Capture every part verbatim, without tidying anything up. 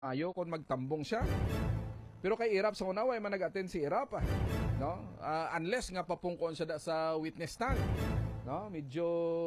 Ayo kung magtambong siya. Pero kay Irap sa una, way man nag-attend si Irap. Ah. No? Uh, unless nga papungkon siya da sa witness stand. No? Medyo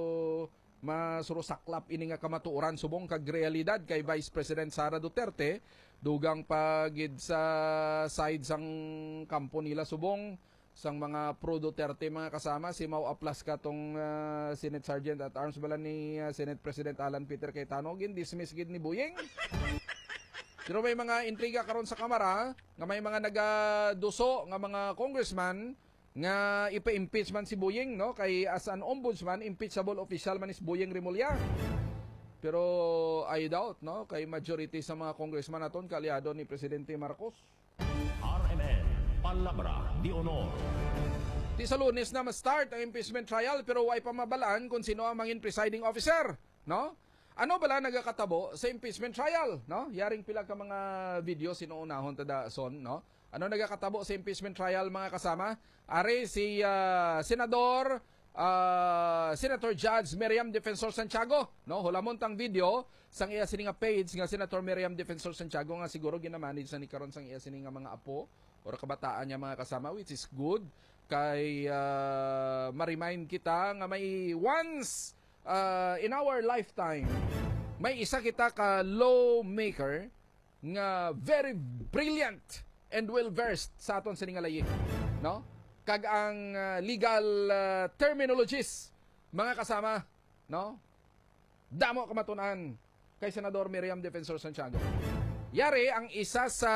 masurusaklap ini nga kamatuoran subong kag realidad kay Vice President Sara Duterte. Dugang pagid sa side sang kampo nila subong sang mga pro Duterte mga kasama. Si Mau Aplas ka tong uh, Senate Sergeant at Arms bala ni uh, Senate President Alan Peter Cayetano. Gin dismiss gid ni Buying. Pero may mga intriga karon sa Kamara nga may mga nagaduso nga mga congressman nga ipa-impeach man si Buying, no? Kay as an ombudsman, impeachable official man is Buying Rimulya. Pero I doubt, no? Kay majority sa mga congressman naton kaliado ni Presidente Marcos. R M N, Palabra di Honor. Di sa Lunes na ma-start ang impeachment trial pero way pa mabalaan kung sino ang mangin presiding officer, no? Ano bala nagakatabo sa impeachment trial, no? Yaring pila ka mga video sinuunahon tada son, no? Ano nagakatabo sa impeachment trial mga kasama? Are si uh, Senador uh, Senator Judge Miriam Defensor Santiago, no? Hulamon tang video sang iya sini nga page nga Senator Miriam Defensor Santiago nga siguro ginamanage sa ni karon sang iya sini nga mga apo or kabataan niya mga kasama, which is good kay uh, ma-remind kita nga may once Uh, in our lifetime, may isa kita ka lawmaker nga very brilliant and well-versed sa aton siningalay, no? Kag ang uh, legal uh, terminologies, mga kasama, no? Damo kamatunan kay Senador Miriam Defensor Santiago. Yari ang isa sa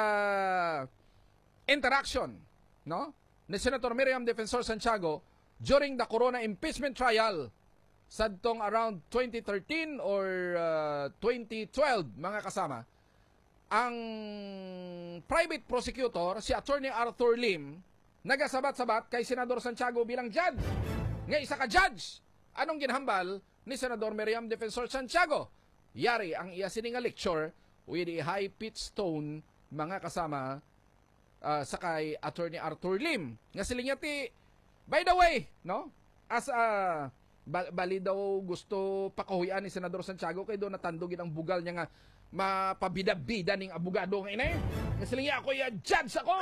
interaction, no? Ni Senator Miriam Defensor Santiago during the Corona impeachment trial sadtong around twenty thirteen or uh, twenty twelve mga kasama. Ang private prosecutor si Attorney Arthur Lim nagasabat-sabat kay Senador Santiago bilang judge. Nga isa ka judge. Anong ginhambal ni Senador Miriam Defensor Santiago? Yari ang iya sininga lecture with a high pitched tone mga kasama uh, sa kay Attorney Arthur Lim. Nga silinya ti, by the way, no? As a bali daw gusto pakahuyan ni Senador Santiago kay doon natandogin ang bugal niya nga mapabida-bida ning abogado nga inay. Siling niya ako ya judge ako.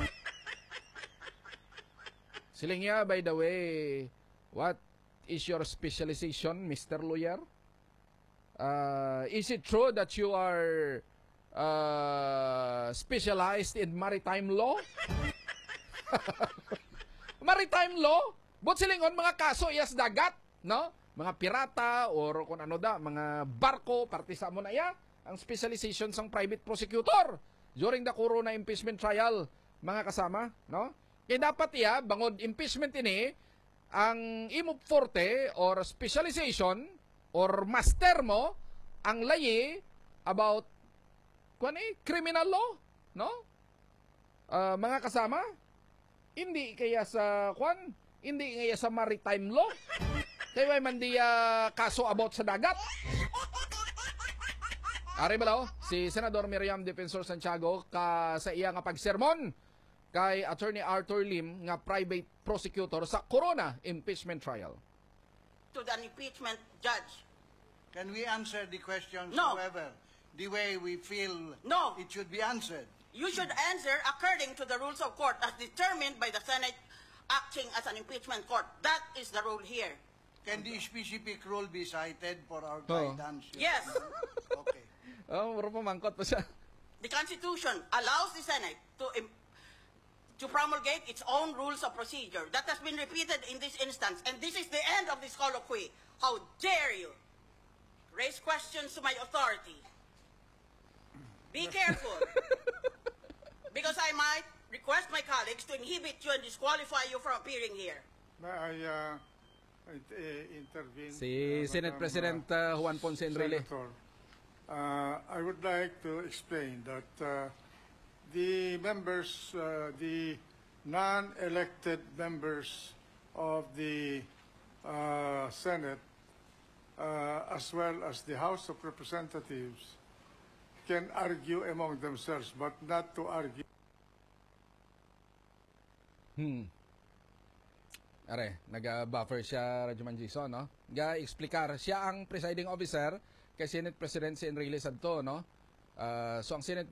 Siling niya, by the way, what is your specialization, Mister Lawyer? Uh, is it true that you are uh, specialized in maritime law? Maritime law? But silingon mga kaso iyas dagat, no? Mga pirata or kung ano da, mga barko, partisa mo na iya, ang specialization sang private prosecutor during the Corona impeachment trial, mga kasama, no? Kaya dapat iya, bangod impeachment ini, ang imo forte or specialization or master mo, ang layi about kung eh, criminal law, no? Uh, mga kasama, hindi kaya sa kwan, hindi kaya sa maritime law. Kaya may mandi uh, kaso about sa dagat. Ari balaw, si Senador Miriam Defensor Santiago ka sa iya nga pagsermon kay Attorney Arthur Lim nga private prosecutor sa Corona impeachment trial. To the impeachment judge. Can we answer the questions, No. however, the way we feel No. it should be answered? You should answer according to the rules of court as determined by the Senate acting as an impeachment court. That is the rule here. Can the specific rule be cited for our Oh. guidance? Yes. Okay. Oh, muro pamangkot pa siya. The Constitution allows the Senate to im- to promulgate its own rules of procedure. That has been repeated in this instance, and this is the end of this colloquy. How dare you raise questions to my authority? Be careful, because I might request my colleagues to inhibit you and disqualify you from appearing here. May I uh, uh, intervene? Si uh, Senate Madam, President uh, Juan Ponce Enrile. Senator, uh, I would like to explain that uh, the members, uh, the non-elected members of the uh, Senate, uh, as well as the House of Representatives, can argue among themselves, but not to argue. Hmm. Are, nag-buffer siya Rajuman Jason, no? Ga-explicar siya ang presiding officer kay Senate President si Enrile Santo, no? Ah, so ang Senate